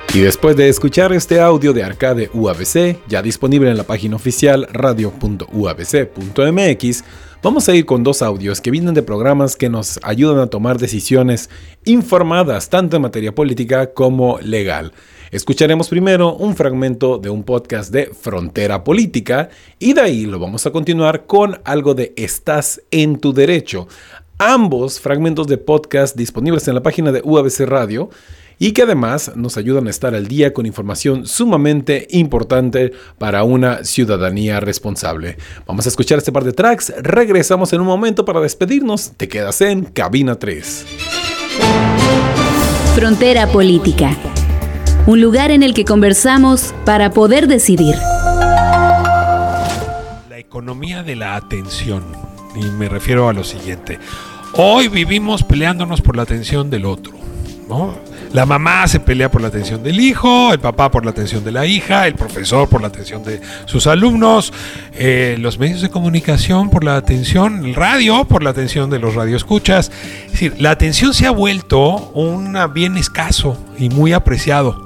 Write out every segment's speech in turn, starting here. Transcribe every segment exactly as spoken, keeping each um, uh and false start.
Y después de escuchar este audio de Arcade U A B C, ya disponible en la página oficial radio punto u a b c punto m x, vamos a ir con dos audios que vienen de programas que nos ayudan a tomar decisiones informadas tanto en materia política como legal. Escucharemos primero un fragmento de un podcast de Frontera Política y de ahí lo vamos a continuar con algo de Estás en tu Derecho. Ambos fragmentos de podcast disponibles en la página de U A B C Radio y que además nos ayudan a estar al día con información sumamente importante para una ciudadanía responsable. Vamos a escuchar este par de tracks, regresamos en un momento para despedirnos. Te quedas en Cabina tres. Frontera Política, un lugar en el que conversamos para poder decidir. La economía de la atención, y me refiero a lo siguiente. Hoy vivimos peleándonos por la atención del otro, ¿no? La mamá se pelea por la atención del hijo, el papá por la atención de la hija, el profesor por la atención de sus alumnos, eh, los medios de comunicación por la atención, el radio por la atención de los radioescuchas. Es decir, la atención se ha vuelto un bien escaso y muy apreciado,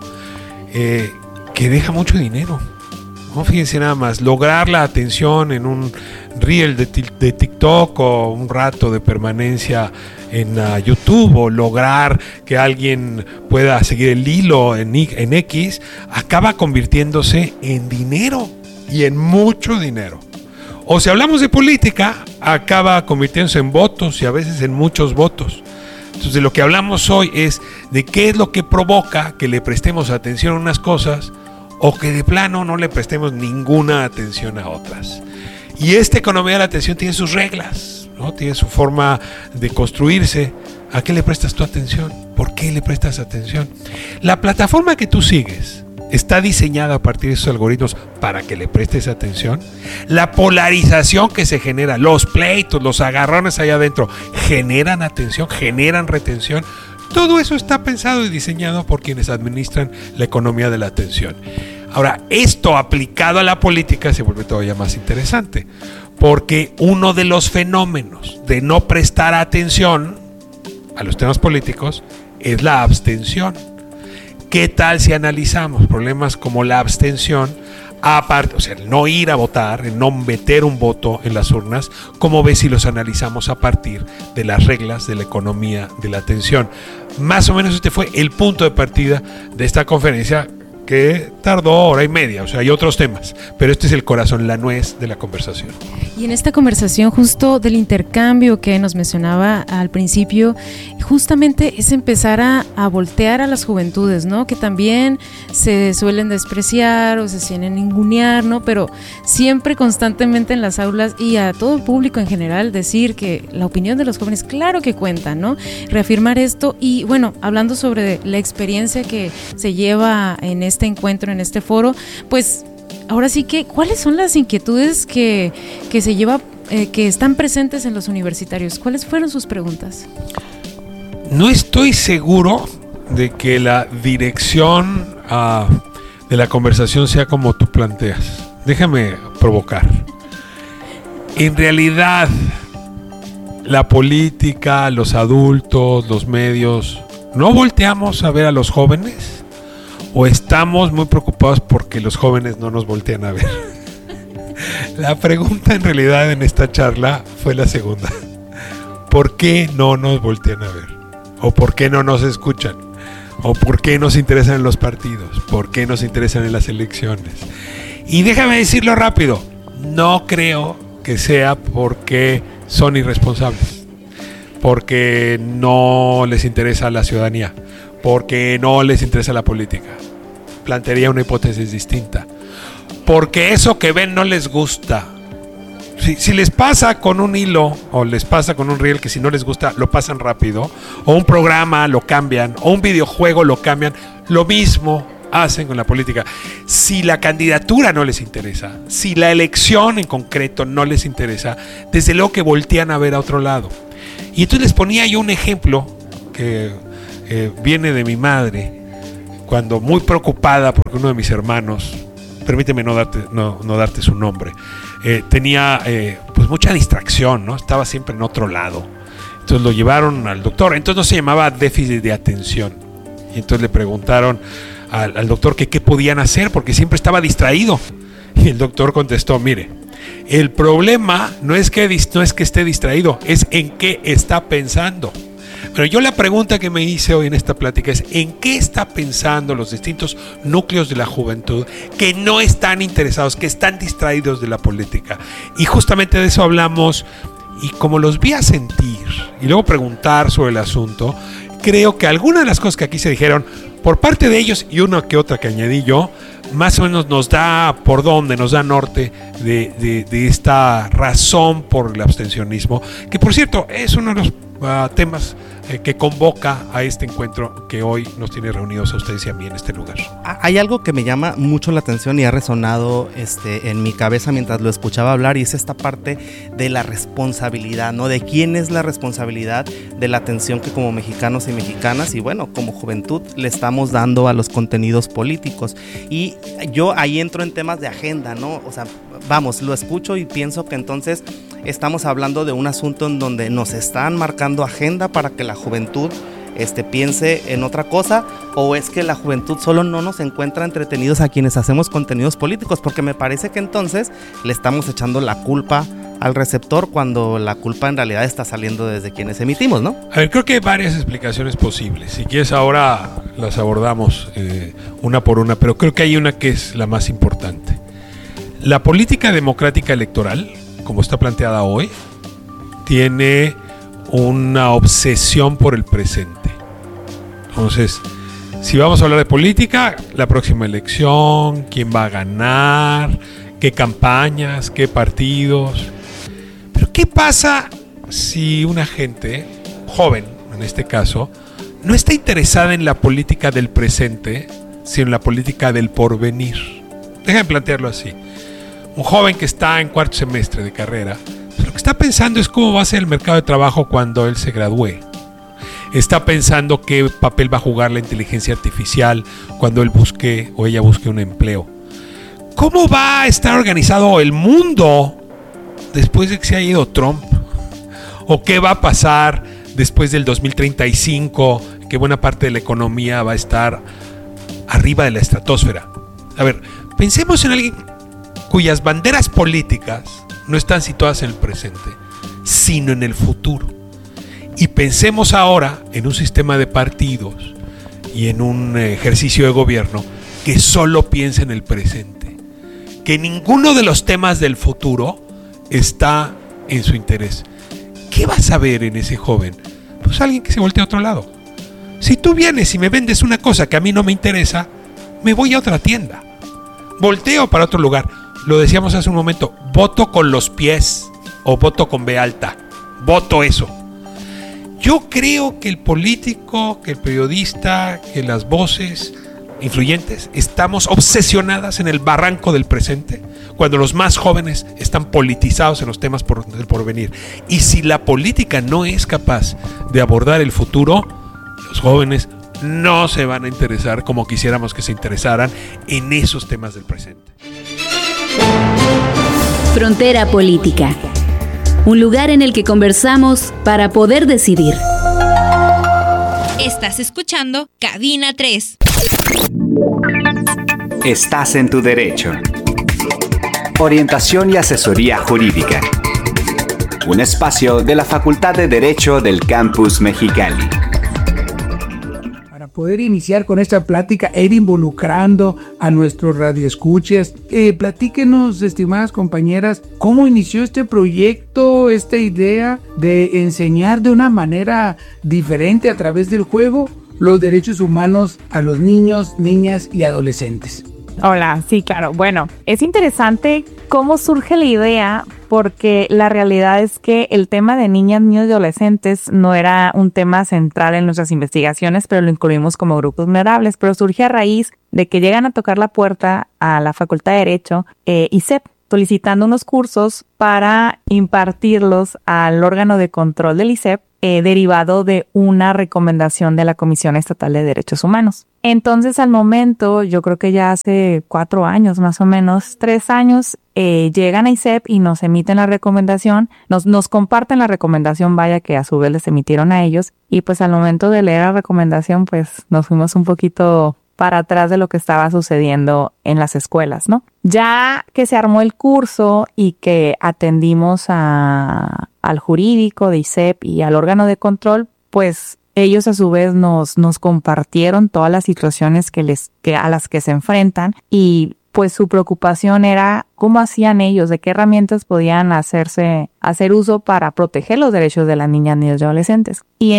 eh, que deja mucho dinero. No, fíjense nada más, lograr la atención en un reel de, de TikTok o un rato de permanencia en uh, YouTube, o lograr que alguien pueda seguir el hilo en, en X, acaba convirtiéndose en dinero, y en mucho dinero. O si hablamos de política, acaba convirtiéndose en votos, y a veces en muchos votos. Entonces, de lo que hablamos hoy es de qué es lo que provoca que le prestemos atención a unas cosas o que de plano no le prestemos ninguna atención a otras. Y esta economía de la atención tiene sus reglas, ¿no? Tiene su forma de construirse. ¿A qué le prestas tu atención? ¿Por qué le prestas atención? La plataforma que tú sigues está diseñada a partir de esos algoritmos para que le prestes atención. La polarización que se genera, los pleitos, los agarrones allá adentro, generan atención, generan retención. Todo eso está pensado y diseñado por quienes administran la economía de la atención. Ahora, esto aplicado a la política se vuelve todavía más interesante, porque uno de los fenómenos de no prestar atención a los temas políticos es la abstención. ¿Qué tal si analizamos problemas como la abstención, aparte, o sea, el no ir a votar, el no meter un voto en las urnas? ¿Cómo ves si los analizamos a partir de las reglas de la economía de la atención? Más o menos este fue el punto de partida de esta conferencia, que tardó hora y media, o sea, hay otros temas, pero este es el corazón, la nuez de la conversación. Y en esta conversación justo del intercambio que nos mencionaba al principio, justamente es empezar a, a voltear a las juventudes, ¿no? Que también se suelen despreciar o se suelen ningunear, ¿no? Pero siempre constantemente en las aulas y a todo el público en general decir que la opinión de los jóvenes, claro que cuenta, ¿no? Reafirmar esto y bueno, hablando sobre la experiencia que se lleva en este encuentro, en este foro, pues ahora sí que, ¿cuáles son las inquietudes que, que se lleva, eh, que están presentes en los universitarios? ¿Cuáles fueron sus preguntas? No estoy seguro de que la dirección uh, de la conversación sea como tú planteas. Déjame provocar. En realidad, la política, los adultos, los medios, ¿no volteamos a ver a los jóvenes? ¿O estamos muy preocupados porque los jóvenes no nos voltean a ver? La pregunta en realidad en esta charla fue la segunda. ¿Por qué no nos voltean a ver? ¿O por qué no nos escuchan? ¿O por qué nos interesan los partidos? ¿Por qué nos interesan en las elecciones? Y déjame decirlo rápido, no creo que sea porque son irresponsables, porque no les interesa la ciudadanía, porque no les interesa la política. Plantearía una hipótesis distinta. Porque eso que ven no les gusta. Si, si les pasa con un hilo o les pasa con un reel que si no les gusta lo pasan rápido, o un programa lo cambian, o un videojuego lo cambian, lo mismo hacen con la política. Si la candidatura no les interesa, si la elección en concreto no les interesa, desde luego que voltean a ver a otro lado. Y entonces les ponía yo un ejemplo que eh, viene de mi madre, cuando muy preocupada porque uno de mis hermanos, permíteme no darte, no, no darte su nombre, eh, tenía eh, pues mucha distracción, ¿no? Estaba siempre en otro lado. Entonces lo llevaron al doctor. Entonces no se llamaba déficit de atención. Y entonces le preguntaron al, al doctor que qué podían hacer, porque siempre estaba distraído. Y el doctor contestó, mire, el problema no es que, no es que esté distraído, es en qué está pensando. Pero yo la pregunta que me hice hoy en esta plática es, ¿en qué está pensando los distintos núcleos de la juventud que no están interesados, que están distraídos de la política? Y justamente de eso hablamos, y como los vi a sentir y luego preguntar sobre el asunto, creo que algunas de las cosas que aquí se dijeron por parte de ellos y una que otra que añadí yo, más o menos nos da por dónde, nos da norte de, de, de esta razón por el abstencionismo, que por cierto es uno de los uh, temas eh, que convoca a este encuentro que hoy nos tiene reunidos a ustedes y a mí en este lugar. Hay algo que me llama mucho la atención y ha resonado este, en mi cabeza mientras lo escuchaba hablar, y es esta parte de la responsabilidad, ¿no? De quién es la responsabilidad de la atención que como mexicanos y mexicanas y bueno, como juventud le estamos dando a los contenidos políticos. Y yo ahí entro en temas de agenda, ¿no? O sea, vamos, lo escucho y pienso que entonces estamos hablando de un asunto en donde nos están marcando agenda para que la juventud este, piense en otra cosa, o es que la juventud solo no nos encuentra entretenidos a quienes hacemos contenidos políticos, porque me parece que entonces le estamos echando la culpa al receptor cuando la culpa en realidad está saliendo desde quienes emitimos, ¿no? A ver, creo que hay varias explicaciones posibles. Si quieres ahora las abordamos eh, una por una, pero creo que hay una que es la más importante. La política democrática electoral, como está planteada hoy, tiene una obsesión por el presente. Entonces, si vamos a hablar de política, la próxima elección, quién va a ganar, qué campañas, qué partidos. Pero ¿qué pasa si una gente joven, en este caso, no está interesada en la política del presente, sino en la política del porvenir? Déjame plantearlo así. Un joven que está en cuarto semestre de carrera, lo que está pensando es cómo va a ser el mercado de trabajo cuando él se gradúe. Está pensando qué papel va a jugar la inteligencia artificial cuando él busque o ella busque un empleo. ¿Cómo va a estar organizado el mundo después de que se haya ido Trump? ¿O qué va a pasar después del dos mil treinta y cinco, que buena parte de la economía va a estar arriba de la estratosfera? A ver, pensemos en alguien cuyas banderas políticas no están situadas en el presente, sino en el futuro. Y pensemos ahora en un sistema de partidos y en un ejercicio de gobierno que solo piensa en el presente, que ninguno de los temas del futuro está en su interés. ¿Qué vas a ver en ese joven? Pues alguien que se voltea a otro lado. Si tú vienes y me vendes una cosa que a mí no me interesa, me voy a otra tienda, volteo para otro lugar. Lo decíamos hace un momento, voto con los pies o voto con B alta, voto eso. Yo creo que el político, que el periodista, que las voces influyentes estamos obsesionadas en el barranco del presente, cuando los más jóvenes están politizados en los temas por, del porvenir. Y si la política no es capaz de abordar el futuro, los jóvenes no se van a interesar como quisiéramos que se interesaran en esos temas del presente. Frontera Política. Un lugar en el que conversamos para poder decidir. Estás escuchando Cabina tres. Estás en tu derecho. Orientación y asesoría jurídica. Un espacio de la Facultad de Derecho del Campus Mexicali. Para poder iniciar con esta plática e ir involucrando a nuestros radioescuchas, eh, platíquenos, estimadas compañeras, cómo inició este proyecto, esta idea de enseñar de una manera diferente a través del juego los derechos humanos a los niños, niñas y adolescentes. Hola, sí, claro. Bueno, es interesante cómo surge la idea, porque la realidad es que el tema de niñas, niños y adolescentes no era un tema central en nuestras investigaciones, pero lo incluimos como grupos vulnerables, pero surge a raíz de que llegan a tocar la puerta a la Facultad de Derecho eh, I C E P, solicitando unos cursos para impartirlos al órgano de control del I C E P, eh, derivado de una recomendación de la Comisión Estatal de Derechos Humanos. Entonces, al momento, yo creo que ya hace cuatro años, más o menos, tres años, eh, llegan a I C E P y nos emiten la recomendación, nos, nos comparten la recomendación, vaya, que a su vez les emitieron a ellos, y pues al momento de leer la recomendación, pues nos fuimos un poquito para atrás de lo que estaba sucediendo en las escuelas, ¿no? Ya que se armó el curso y que atendimos a, al jurídico de I C E P y al órgano de control, pues ellos a su vez nos, nos compartieron todas las situaciones que les, que, a las que se enfrentan, y pues su preocupación era cómo hacían ellos, de qué herramientas podían hacerse, hacer uso para proteger los derechos de las niñas, niños y adolescentes. Y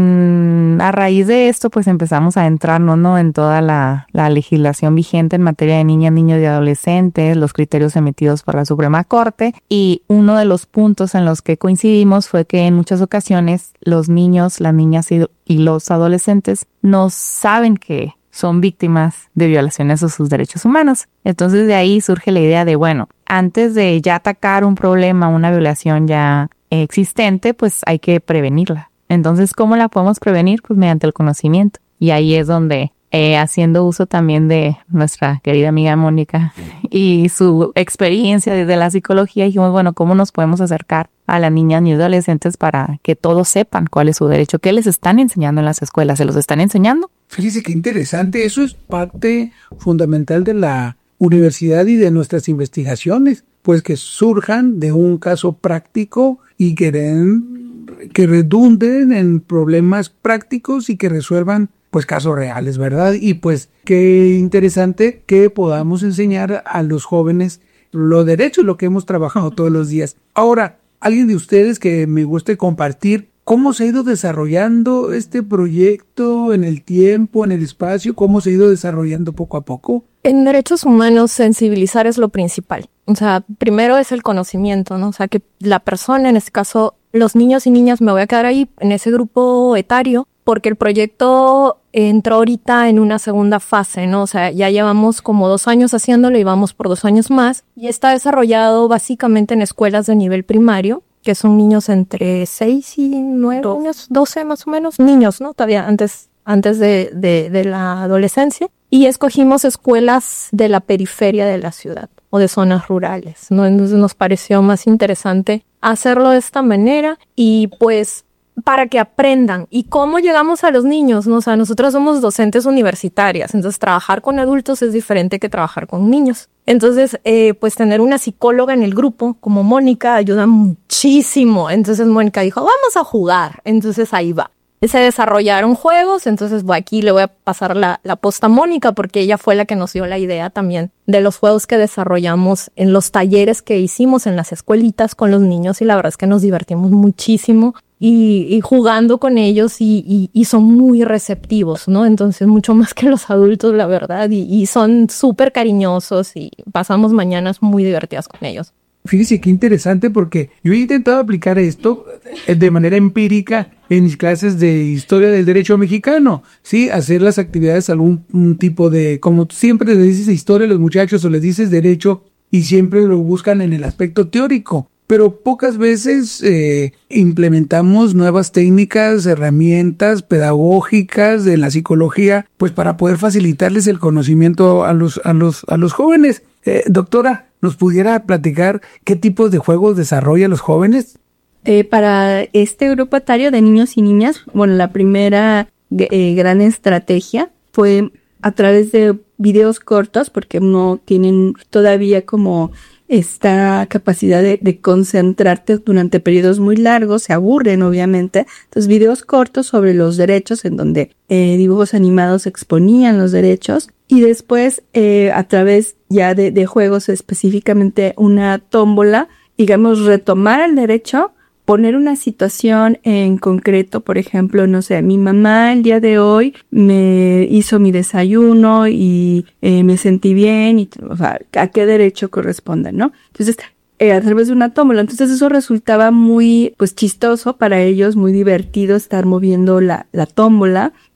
en, a raíz de esto, pues empezamos a entrarnos, ¿no?, en toda la, la legislación vigente en materia de niñas, niños y adolescentes, los criterios emitidos por la Suprema Corte, y uno de los puntos en los que coincidimos fue que en muchas ocasiones los niños, las niñas y, y los adolescentes no saben que son víctimas de violaciones a sus derechos humanos. Entonces de ahí surge la idea de, bueno, antes de ya atacar un problema, una violación ya existente, pues hay que prevenirla. Entonces, ¿cómo la podemos prevenir? Pues mediante el conocimiento. Y ahí es donde, eh, haciendo uso también de nuestra querida amiga Mónica y su experiencia desde la psicología, dijimos, bueno, ¿cómo nos podemos acercar a las niñas y adolescentes para que todos sepan cuál es su derecho? ¿Qué les están enseñando en las escuelas? ¿Se los están enseñando? Fíjese qué interesante, eso es parte fundamental de la universidad y de nuestras investigaciones, pues que surjan de un caso práctico y que, den, que redunden en problemas prácticos y que resuelvan pues casos reales, ¿verdad? Y pues qué interesante que podamos enseñar a los jóvenes los derechos, lo que hemos trabajado todos los días. Ahora, alguien de ustedes que me guste compartir ¿cómo se ha ido desarrollando este proyecto en el tiempo, en el espacio? ¿Cómo se ha ido desarrollando poco a poco? En derechos humanos, sensibilizar es lo principal. O sea, primero es el conocimiento, ¿no? O sea, que la persona, en este caso, los niños y niñas, me voy a quedar ahí en ese grupo etario, porque el proyecto entró ahorita en una segunda fase, ¿no? O sea, ya llevamos como dos años haciéndolo y vamos por dos años más. Y está desarrollado básicamente en escuelas de nivel primario, que son niños entre seis y nueve años, doce más o menos, niños, ¿no? Todavía antes, antes de, de, de la adolescencia. Y escogimos escuelas de la periferia de la ciudad o de zonas rurales, ¿no? Entonces nos pareció más interesante hacerlo de esta manera y pues para que aprendan. ¿Y cómo llegamos a los niños? ¿No? O sea, nosotros somos docentes universitarias, entonces trabajar con adultos es diferente que trabajar con niños. Entonces, eh, pues tener una psicóloga en el grupo como Mónica ayuda muchísimo. Entonces Mónica dijo, vamos a jugar. Entonces ahí va. Se desarrollaron juegos, entonces bueno, aquí le voy a pasar la, la posta a Mónica porque ella fue la que nos dio la idea también de los juegos que desarrollamos en los talleres que hicimos en las escuelitas con los niños y la verdad es que nos divertimos muchísimo y, y jugando con ellos y, y, y son muy receptivos, ¿no? Entonces mucho más que los adultos, la verdad, y, y son súper cariñosos y pasamos mañanas muy divertidas con ellos. Fíjese qué interesante porque yo he intentado aplicar esto de manera empírica en mis clases de historia del derecho mexicano, ¿sí? Hacer las actividades algún un tipo de, como siempre les dices historia a los muchachos o les dices derecho y siempre lo buscan en el aspecto teórico, pero pocas veces eh, implementamos nuevas técnicas, herramientas pedagógicas de la psicología, pues para poder facilitarles el conocimiento a los, a los, a los jóvenes. Eh, doctora, ¿nos pudiera platicar qué tipos de juegos desarrollan los jóvenes? Eh, para este grupo etario de niños y niñas, bueno, la primera eh, gran estrategia fue a través de videos cortos, porque no tienen todavía como esta capacidad de, de concentrarte durante periodos muy largos, se aburren obviamente. Entonces, videos cortos sobre los derechos, en donde eh, dibujos animados exponían los derechos. Y después, eh, a través ya de, de juegos, específicamente una tómbola, digamos, retomar el derecho, poner una situación en concreto, por ejemplo, no sé, mi mamá el día de hoy me hizo mi desayuno y eh, me sentí bien, y, o sea, ¿a qué derecho corresponde, no? Entonces, eh, a través de una tómbola. Entonces eso resultaba muy, pues, chistoso para ellos, muy divertido estar moviendo la, la tómbola.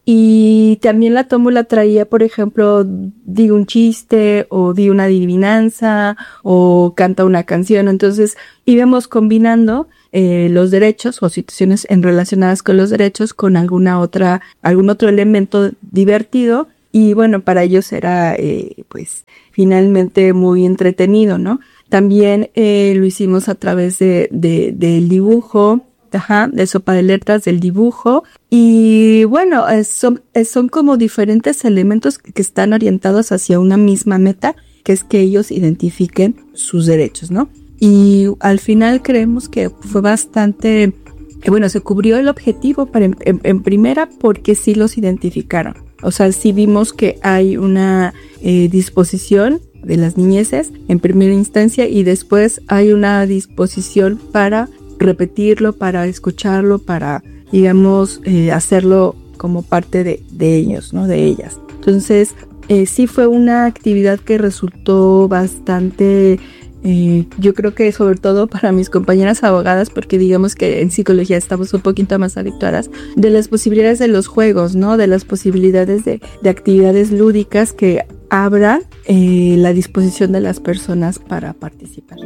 Y también la tómbola traía, por ejemplo, di un chiste o di una adivinanza o canta una canción. Entonces íbamos combinando eh, los derechos o situaciones en relacionadas con los derechos con alguna otra, algún otro elemento divertido. Y bueno, para ellos era eh, pues finalmente muy entretenido, ¿no? También eh, lo hicimos a través de, de, del dibujo. Ajá, de sopa de letras, del dibujo. Y bueno, es, son, es, son como diferentes elementos que están orientados hacia una misma meta, que es que ellos identifiquen sus derechos, ¿no? Y al final creemos que fue bastante, bueno, se cubrió el objetivo para, en, en primera porque sí los identificaron. O sea, sí vimos que hay una eh, disposición de las niñeces en primera instancia y después hay una disposición para repetirlo, para escucharlo, para, digamos, eh, hacerlo como parte de, de ellos, ¿no? De ellas. Entonces, eh, sí fue una actividad que resultó bastante, eh, yo creo que sobre todo para mis compañeras abogadas, porque digamos que en psicología estamos un poquito más habituadas, de las posibilidades de los juegos, ¿no? De las posibilidades de, de actividades lúdicas que abran eh, la disposición de las personas para participar.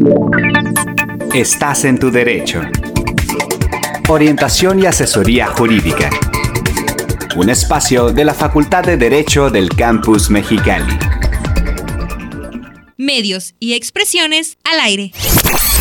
Estás en tu derecho. Orientación y asesoría jurídica. Un espacio de la Facultad de Derecho del Campus Mexicali. Medios y expresiones al aire.